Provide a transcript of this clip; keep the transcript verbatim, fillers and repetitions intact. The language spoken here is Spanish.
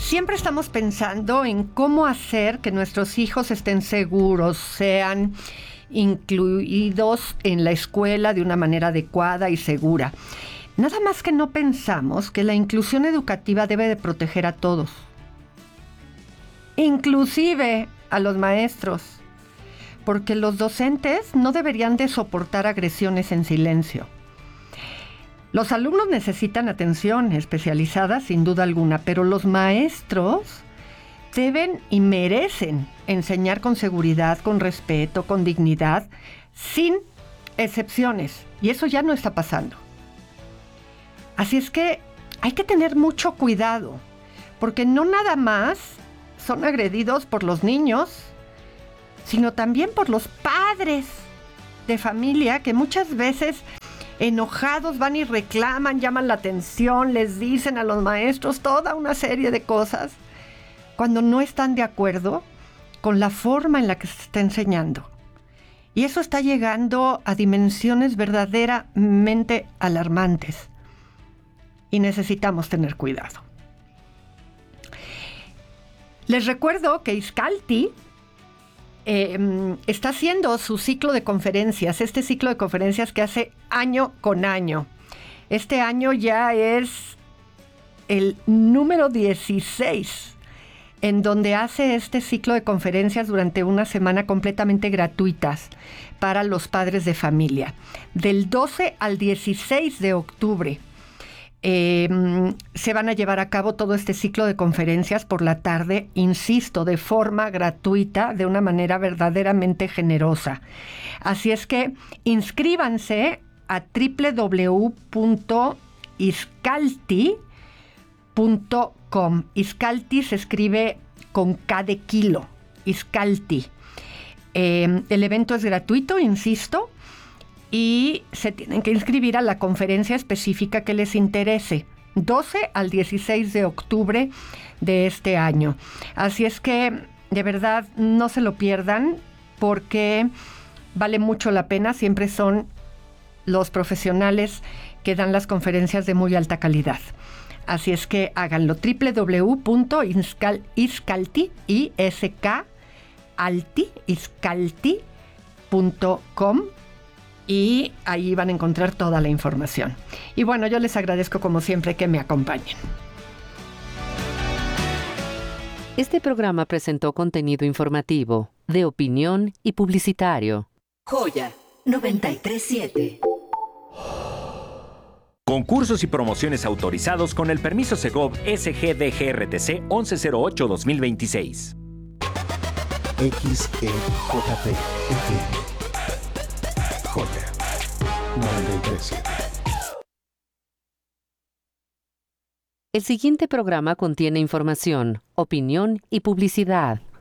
Siempre estamos pensando en cómo hacer que nuestros hijos estén seguros, sean incluidos en la escuela de una manera adecuada y segura. Nada más que no pensamos que la inclusión educativa debe de proteger a todos, inclusive a los maestros, porque los docentes no deberían de soportar agresiones en silencio. Los alumnos necesitan atención especializada, sin duda alguna, pero los maestros deben y merecen enseñar con seguridad, con respeto, con dignidad, sin excepciones. Y eso ya no está pasando. Así es que hay que tener mucho cuidado, porque no nada más son agredidos por los niños, sino también por los padres de familia que muchas veces enojados van y reclaman, llaman la atención, les dicen a los maestros toda una serie de cosas cuando no están de acuerdo con la forma en la que se está enseñando. Y eso está llegando a dimensiones verdaderamente alarmantes y necesitamos tener cuidado. Les recuerdo que ISCALTI Eh, está haciendo su ciclo de conferencias, este ciclo de conferencias que hace año con año. Este año ya es el número dieciséis, en donde hace este ciclo de conferencias durante una semana completamente gratuitas para los padres de familia. Del doce al dieciséis de octubre. Eh, se van a llevar a cabo todo este ciclo de conferencias por la tarde, insisto, de forma gratuita, de una manera verdaderamente generosa. Así es que inscríbanse a doble u doble u doble u punto iscalti punto com. ISCALTI se escribe con K de kilo, ISCALTI. Eh, el evento es gratuito, insisto, y se tienen que inscribir a la conferencia específica que les interese, doce al dieciséis de octubre de este año. Así es que, de verdad, no se lo pierdan, porque vale mucho la pena. Siempre son los profesionales que dan las conferencias de muy alta calidad. Así es que háganlo, doble u doble u doble u punto iscalti, I S K alti, iscalti punto com. Y ahí van a encontrar toda la información. Y bueno, yo les agradezco como siempre que me acompañen. Este programa presentó contenido informativo, de opinión y publicitario. Joya noventa y tres punto siete. Concursos y promociones autorizados con el permiso Segov S G D G R T C once cero ocho dos mil veintiséis. X E J P F M. Joya noventa y tres punto siete. El siguiente programa contiene información, opinión y publicidad.